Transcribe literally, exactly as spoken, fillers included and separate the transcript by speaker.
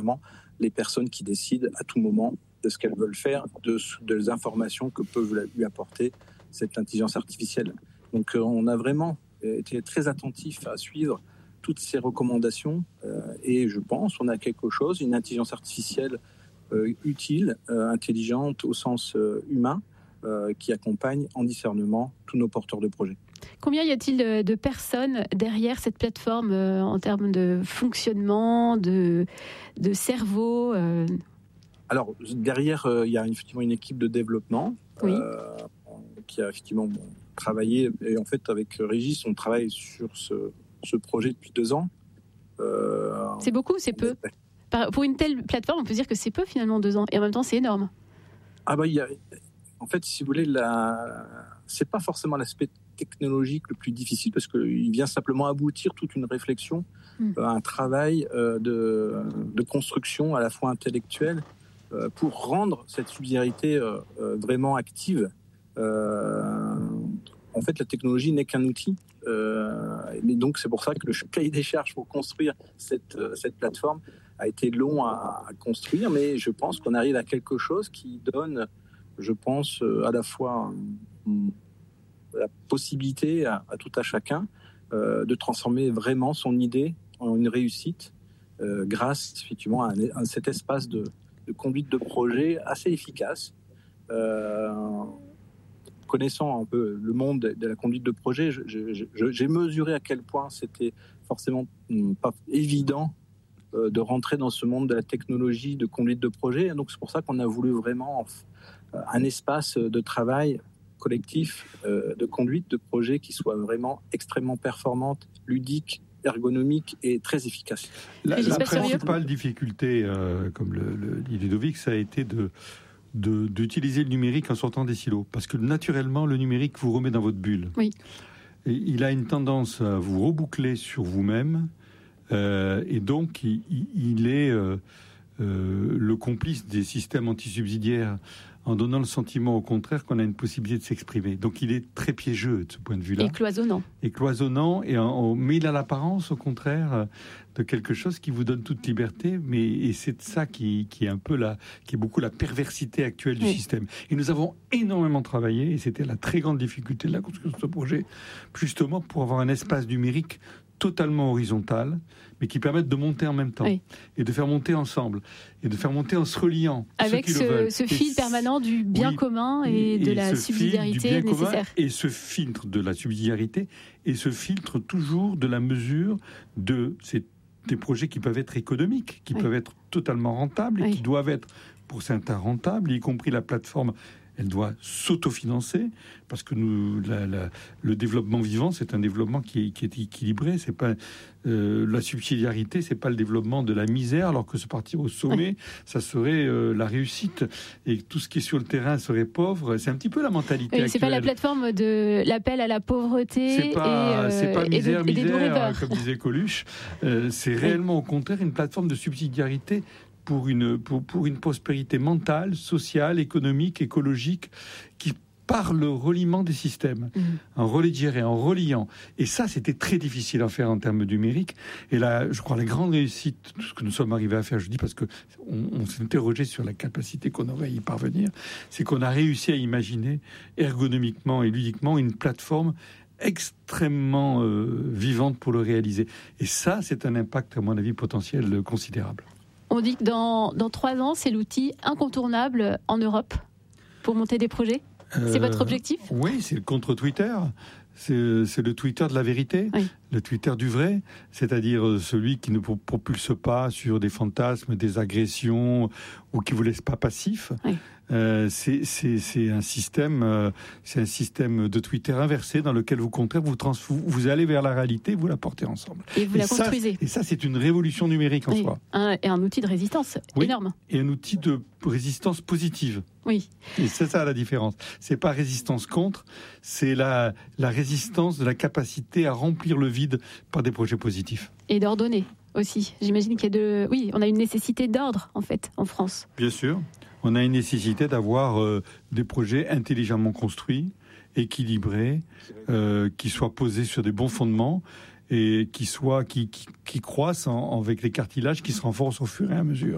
Speaker 1: vraiment les personnes qui décident à tout moment de ce qu'elles veulent faire, de, de les informations que peuvent lui apporter cette intelligence artificielle. Donc euh, on a vraiment été très attentif à suivre toutes ces recommandations euh, et je pense qu'on a quelque chose, une intelligence artificielle euh, utile, euh, intelligente au sens euh, humain, euh, qui accompagne en discernement tous nos porteurs de projets.
Speaker 2: Combien y a-t-il de, de personnes derrière cette plateforme euh, en termes de fonctionnement, de, de cerveau euh...
Speaker 1: Alors, derrière, euh, il y a effectivement une équipe de développement
Speaker 2: oui.
Speaker 1: euh, qui a effectivement bon, travaillé. Et en fait, avec Régis, on travaille sur ce, ce projet depuis deux ans.
Speaker 2: Euh, c'est beaucoup, c'est peu. Par, pour une telle plateforme, on peut dire que c'est peu finalement, deux ans. Et en même temps, c'est énorme.
Speaker 1: Ah bah, il y a, en fait, si vous voulez, la, c'est pas forcément l'aspect technologique le plus difficile parce qu'il vient simplement aboutir toute une réflexion, mmh. un travail euh, de, de construction à la fois intellectuelle euh, pour rendre cette subsidiarité euh, euh, vraiment active. Euh, en fait, la technologie n'est qu'un outil. Euh, mais donc, c'est pour ça que le cahier des charges pour construire cette, euh, cette plateforme a été long à, à construire, mais je pense qu'on arrive à quelque chose qui donne, je pense, euh, à la fois um, la possibilité à, à tout à chacun euh, de transformer vraiment son idée en une réussite euh, grâce effectivement à, un, à cet espace de, de conduite de projet assez efficace. Euh, connaissant un peu le monde de la conduite de projet, je, je, je, j'ai mesuré à quel point c'était forcément pas évident euh, de rentrer dans ce monde de la technologie de conduite de projet. Donc c'est pour ça qu'on a voulu vraiment un espace de travail collectif euh, de conduite de projet qui soit vraiment extrêmement performante, ludique, ergonomique et très efficace.
Speaker 3: La, la principale difficulté, euh, comme le, le dit Ludovic, ça a été de, de, d'utiliser le numérique en sortant des silos. Parce que naturellement, le numérique vous remet dans votre bulle.
Speaker 2: Oui.
Speaker 3: Et il a une tendance à vous reboucler sur vous-même. Euh, et donc, il, il est euh, euh, le complice des systèmes antisubsidiaires en donnant le sentiment, au contraire, qu'on a une possibilité de s'exprimer. Donc, il est très piégeux de ce point de vue-là.
Speaker 2: Et cloisonnant.
Speaker 3: Et cloisonnant, et en, mais il a l'apparence, au contraire, de quelque chose qui vous donne toute liberté. Mais et c'est ça qui, qui est un peu la, qui est beaucoup la perversité actuelle du oui. système. Et nous avons énormément travaillé, et c'était la très grande difficulté de la construction de ce projet, justement pour avoir un espace numérique totalement horizontal, mais qui permettent de monter en même temps, oui. et de faire monter ensemble, et de faire monter en se reliant.
Speaker 2: Avec ce, ce fil et permanent du bien oui, commun et, et de la subsidiarité nécessaire.
Speaker 3: Et ce filtre de la subsidiarité, et ce filtre toujours de la mesure de ces, des projets qui peuvent être économiques, qui oui. peuvent être totalement rentables, et oui. qui doivent être, pour certains, rentables, y compris la plateforme. Elle doit s'autofinancer parce que nous, la, la, le développement vivant, c'est un développement qui est, qui est équilibré. C'est pas euh, la subsidiarité, c'est pas le développement de la misère, alors que se partir au sommet, oui. ça serait euh, la réussite. Et tout ce qui est sur le terrain serait pauvre. C'est un petit peu la mentalité oui, actuelle.
Speaker 2: C'est pas la plateforme de l'appel à la pauvreté.
Speaker 3: C'est pas,
Speaker 2: et, euh,
Speaker 3: c'est pas misère,
Speaker 2: et de,
Speaker 3: misère, et comme disait Coluche. Euh, c'est oui. réellement au contraire une plateforme de subsidiarité. Pour une, pour, pour une prospérité mentale, sociale, économique, écologique, qui par le reliement des systèmes, mmh. en religéré, en reliant. Et ça, c'était très difficile à faire en termes numériques. Et là, je crois, la grande réussite de ce que nous sommes arrivés à faire, je dis parce que on, on s'est interrogé sur la capacité qu'on aurait à y parvenir, c'est qu'on a réussi à imaginer ergonomiquement et ludiquement une plateforme extrêmement euh, vivante pour le réaliser. Et ça, c'est un impact, à mon avis, potentiel considérable.
Speaker 2: On dit que dans, dans trois ans, c'est l'outil incontournable en Europe pour monter des projets. C'est euh, votre objectif ?
Speaker 3: Oui, c'est le contre-Twitter. C'est, c'est le Twitter de la vérité, oui. le Twitter du vrai, c'est-à-dire celui qui ne propulse pas sur des fantasmes, des agressions ou qui vous laisse pas passif. Oui. Euh, c'est, c'est, c'est un système, euh, c'est un système de Twitter inversé dans lequel vous contraire, vous, trans, vous, vous allez vers la réalité, vous la portez ensemble.
Speaker 2: Et vous et la
Speaker 3: ça,
Speaker 2: construisez.
Speaker 3: Et ça, c'est une révolution numérique en
Speaker 2: oui.
Speaker 3: soi.
Speaker 2: Un, et un outil de résistance
Speaker 3: oui.
Speaker 2: énorme.
Speaker 3: Et un outil de résistance positive.
Speaker 2: Oui.
Speaker 3: Et c'est ça la différence. C'est pas résistance contre, c'est la, la résistance de la capacité à remplir le vide par des projets positifs.
Speaker 2: Et d'ordonner aussi. J'imagine qu'il y a de, oui, on a une nécessité d'ordre en fait en France.
Speaker 3: Bien sûr. On a une nécessité d'avoir euh, des projets intelligemment construits, équilibrés, euh, qui soient posés sur des bons fondements et qui soient qui, qui, qui croissent en, avec les cartilages qui se renforcent au fur et à mesure.